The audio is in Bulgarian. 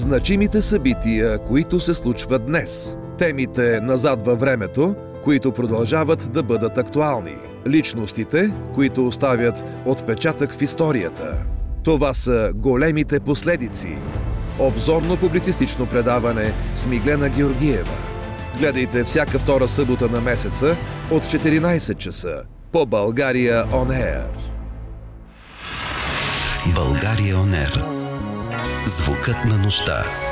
Значимите събития, които се случват днес. Темите назад във времето, които продължават да бъдат актуални. Личностите, които оставят отпечатък в историята. Това са големите последици. Обзорно-публицистично предаване с Миглена Георгиева. Гледайте всяка втора събота на месеца от 14 часа по България On Air. България On Air. Звукът на нощта.